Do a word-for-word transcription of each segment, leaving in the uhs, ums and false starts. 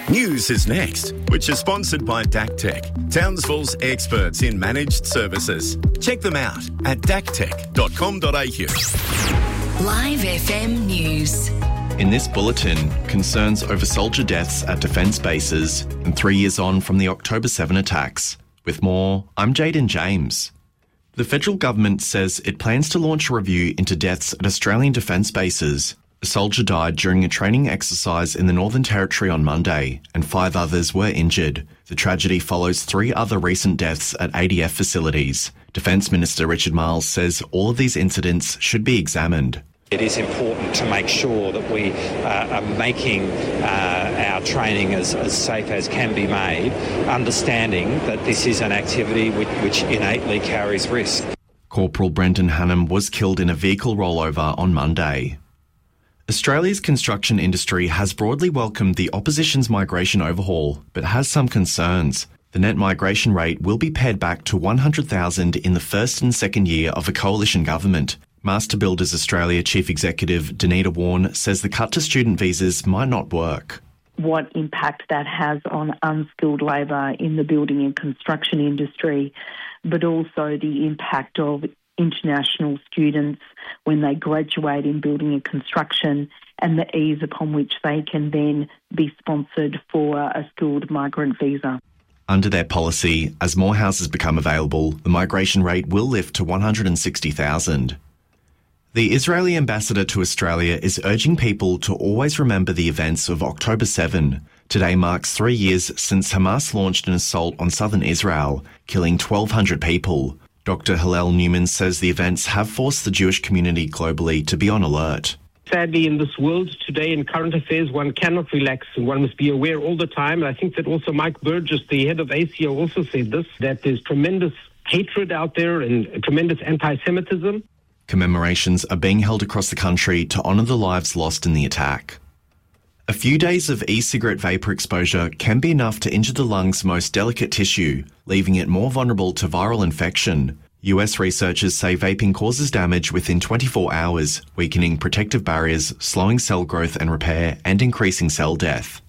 News is next, which is sponsored by D A C Tech, Townsville's experts in managed services. Check them out at d a c tech dot com dot a u. Live F M News. In this bulletin, concerns over soldier deaths at defence bases and three years on from the October seventh attacks. With more, I'm Jaden James. The federal government says it plans to launch a review into deaths at Australian defence bases. A soldier died during a training exercise in the Northern Territory on Monday, and five others were injured. The tragedy follows three other recent deaths at A D F facilities. Defence Minister Richard Marles says all of these incidents should be examined. It is important to make sure that we uh, are making uh, our training as, as safe as can be made, understanding that this is an activity which, which innately carries risk. Corporal Brendan Hannam was killed in a vehicle rollover on Monday. Australia's construction industry has broadly welcomed the opposition's migration overhaul, but has some concerns. The net migration rate will be pared back to one hundred thousand in the first and second year of a coalition government. Master Builders Australia Chief Executive Danita Warren says the cut to student visas might not work. What impact that has on unskilled labour in the building and construction industry, but also the impact of international students when they graduate in building and construction and the ease upon which they can then be sponsored for a skilled migrant visa. Under their policy, as more houses become available, the migration rate will lift to one hundred sixty thousand. The Israeli ambassador to Australia is urging people to always remember the events of October seventh. Today marks three years since Hamas launched an assault on southern Israel, killing twelve hundred people. Doctor Hillel Newman says the events have forced the Jewish community globally to be on alert. Sadly, in this world today, in current affairs, one cannot relax and one must be aware all the time. I think that also Mike Burgess, the head of A C O, also said this, that there's tremendous hatred out there and tremendous anti-Semitism. Commemorations are being held across the country to honour the lives lost in the attack. A few days of e-cigarette vapour exposure can be enough to injure the lungs' most delicate tissue, leaving it more vulnerable to viral infection. U S researchers say vaping causes damage within twenty-four hours, weakening protective barriers, slowing cell growth and repair, and increasing cell death.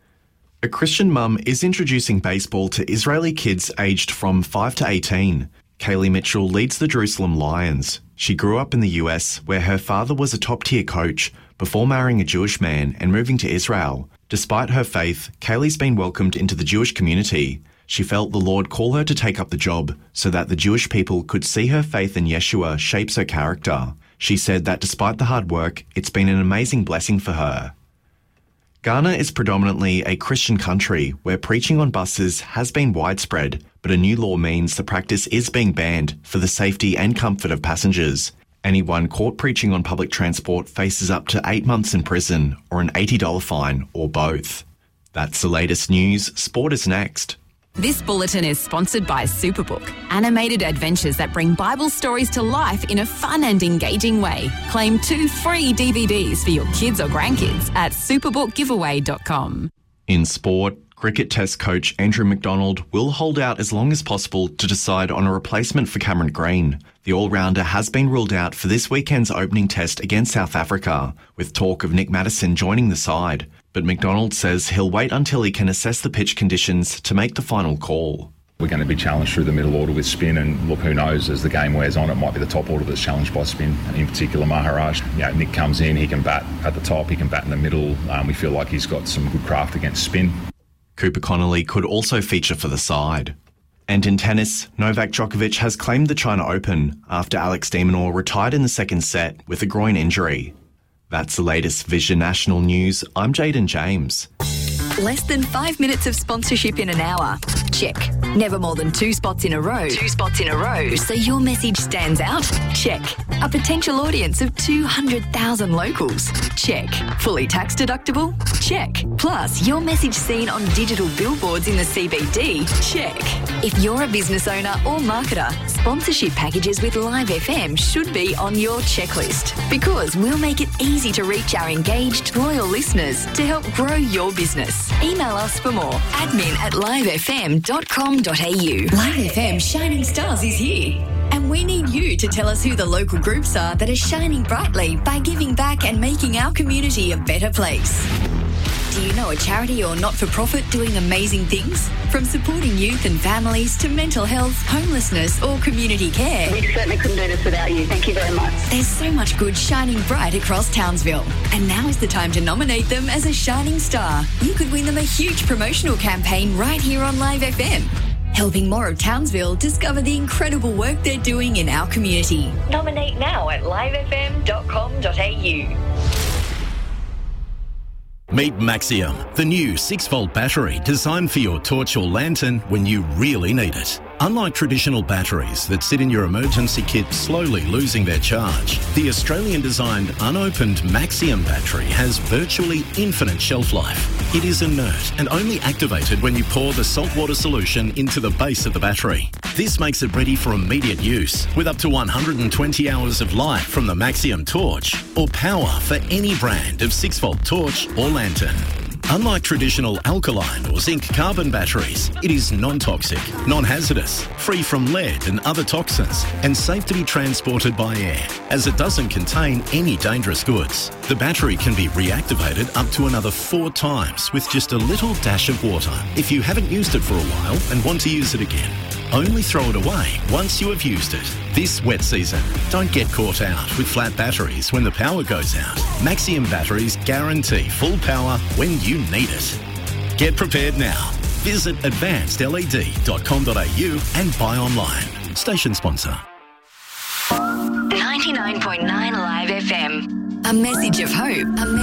A Christian mum is introducing baseball to Israeli kids aged from five to eighteen. Kaylee Mitchell leads the Jerusalem Lions. She grew up in the U S, where her father was a top-tier coach, before marrying a Jewish man and moving to Israel. Despite her faith, Kaylee's been welcomed into the Jewish community. She felt the Lord call her to take up the job so that the Jewish people could see her faith in Yeshua shapes her character. She said that despite the hard work, it's been an amazing blessing for her. Ghana is predominantly a Christian country where preaching on buses has been widespread, but a new law means the practice is being banned for the safety and comfort of passengers. Anyone caught preaching on public transport faces up to eight months in prison or an eighty dollars fine or both. That's the latest news. Sport is next. This bulletin is sponsored by Superbook, animated adventures that bring Bible stories to life in a fun and engaging way. Claim two free D V Ds for your kids or grandkids at superbook giveaway dot com. In sport, cricket test coach Andrew McDonald will hold out as long as possible to decide on a replacement for Cameron Green. The all-rounder has been ruled out for this weekend's opening test against South Africa, with talk of Nick Maddison joining the side. But McDonald says he'll wait until he can assess the pitch conditions to make the final call. We're going to be challenged through the middle order with spin, and look, who knows, as the game wears on, it might be the top order that's challenged by spin, in particular Maharaj. You know, Nick comes in, he can bat at the top, he can bat in the middle. Um, we feel like he's got some good craft against spin. Cooper Connolly could also feature for the side. And in tennis, Novak Djokovic has claimed the China Open after Alex de Minaur retired in the second set with a groin injury. That's the latest Vision National News. I'm Jaden James. Less than five minutes of sponsorship in an hour? Check. Never more than two spots in a row? Two spots in a row. So your message stands out? Check. A potential audience of two hundred thousand locals? Check. Fully tax deductible? Check. Plus, your message seen on digital billboards in the C B D? Check. If you're a business owner or marketer, sponsorship packages with Live F M should be on your checklist, because we'll make it easy to reach our engaged, loyal listeners to help grow your business. Email us for more. Admin at live f m dot com dot a u. Live F M Shining Stars is here. And we need you to tell us who the local groups are that are shining brightly by giving back and making our community a better place. Do you know a charity or not-for-profit doing amazing things? From supporting youth and families to mental health, homelessness or community care. We certainly couldn't do this without you. Thank you very much. There's so much good shining bright across Townsville. And now is the time to nominate them as a shining star. You could win them a huge promotional campaign right here on Live F M. Helping more of Townsville discover the incredible work they're doing in our community. Nominate now at live f m dot com dot a u. Meet Maxium, the new six-volt battery designed for your torch or lantern when you really need it. Unlike traditional batteries that sit in your emergency kit slowly losing their charge, the Australian-designed unopened Maxium battery has virtually infinite shelf life. It is inert and only activated when you pour the saltwater solution into the base of the battery. This makes it ready for immediate use, with up to one hundred twenty hours of life from the Maxium torch, or power for any brand of six-volt torch or lantern. Unlike traditional alkaline or zinc carbon batteries, it is non-toxic, non-hazardous, free from lead and other toxins, and safe to be transported by air, as it doesn't contain any dangerous goods. The battery can be reactivated up to another four times with just a little dash of water if you haven't used it for a while and want to use it again. Only throw it away once you have used it. This wet season, don't get caught out with flat batteries when the power goes out. Maxium batteries guarantee full power when you need it. Get prepared now. Visit advanced L E D dot com dot a u and buy online. Station sponsor. ninety-nine point nine Live F M. A message of hope. A message